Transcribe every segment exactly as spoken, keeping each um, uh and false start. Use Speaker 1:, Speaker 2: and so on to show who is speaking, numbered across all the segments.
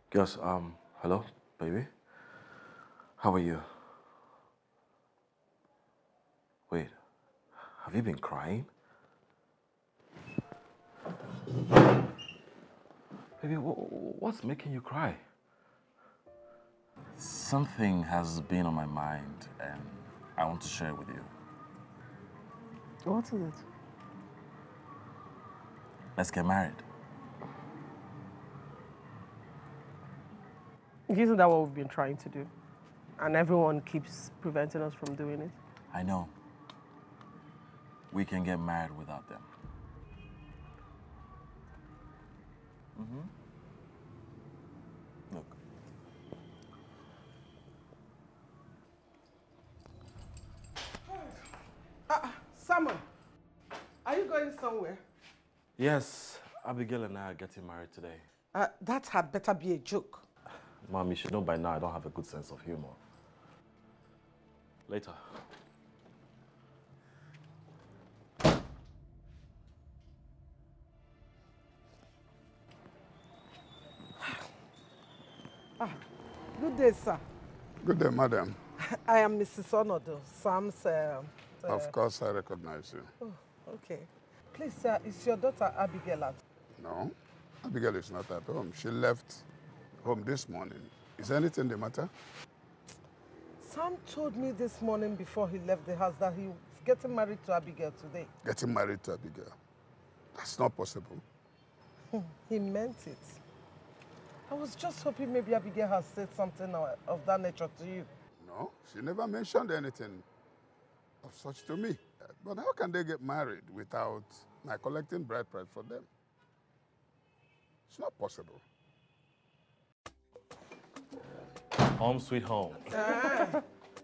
Speaker 1: Yes, um, hello, baby? How are you? Wait, have you been crying? Baby, wh- what's making you cry? Something has been on my mind and I want to share it with you.
Speaker 2: What is it?
Speaker 1: Let's get married.
Speaker 2: Isn't that what we've been trying to do? And everyone keeps preventing us from doing it?
Speaker 1: I know. We can get married without them. Mm-hmm. Look.
Speaker 3: Uh, Samuel, are you going somewhere?
Speaker 1: Yes, Abigail and I are getting married today.
Speaker 3: Uh, that had better be a joke.
Speaker 1: Mom, you should know by now I don't have a good sense of humor. Later.
Speaker 3: Ah, good day, sir.
Speaker 4: Good day, madam.
Speaker 3: I am Missus Onodo, Sam's... Uh, uh,
Speaker 4: Of course, I recognize you.
Speaker 3: Oh, okay. Please, sir, is your daughter Abigail at?
Speaker 4: No, Abigail is not at home. She left home this morning. Is anything the matter?
Speaker 3: Sam told me this morning before he left the house that he was getting married to Abigail today.
Speaker 4: Getting married to Abigail? That's not possible.
Speaker 3: He meant it. I was just hoping maybe Abigail has said something of that nature to you.
Speaker 4: No, she never mentioned anything of such to me. But how can they get married without my collecting bride price for them? It's not possible.
Speaker 1: Home sweet home.
Speaker 3: Ah.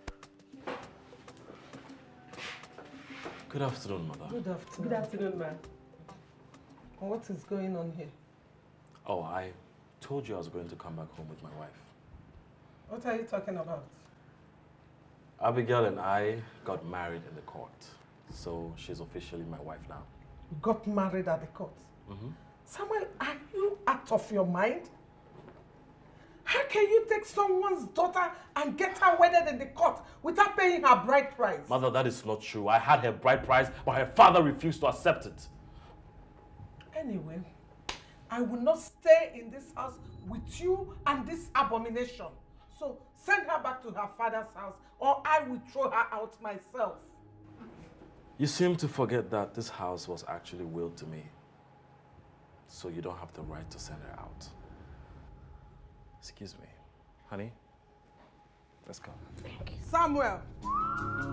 Speaker 1: Good afternoon, Mother.
Speaker 3: Good afternoon. Good afternoon, ma'am. What is going on here?
Speaker 1: Oh, I told you I was going to come back home with my wife.
Speaker 3: What are you talking about?
Speaker 1: Abigail and I got married in the court, so she's officially my wife now.
Speaker 3: You got married at the court?
Speaker 1: Mm-hmm.
Speaker 3: Samuel, are you out of your mind? How can you take someone's daughter and get her wedded in the court without paying her bride price?
Speaker 1: Mother, that is not true. I had her bride price, but her father refused to accept it.
Speaker 3: Anyway, I will not stay in this house with you and this abomination. So send her back to her father's house or I will throw her out myself.
Speaker 1: You seem to forget that this house was actually willed to me. So you don't have the right to send her out. Excuse me. Honey, let's go.
Speaker 3: Samuel!